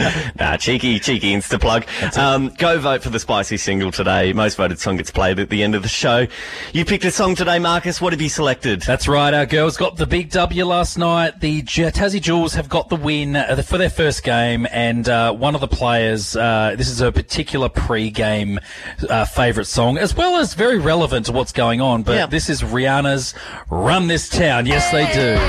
Cheeky Insta plug. Go vote for the Spicy single today. Most voted song gets played at the end of the show. You picked a song today, Marcus. What have you selected? That's right. Our girls got the big W last night. The Tassie Jewels have got the win for their first game, and one of the players, this is a particular pre-game favourite song, as well as very relevant to what's going on, but this is Rihanna's Run This Town. Yes, they do.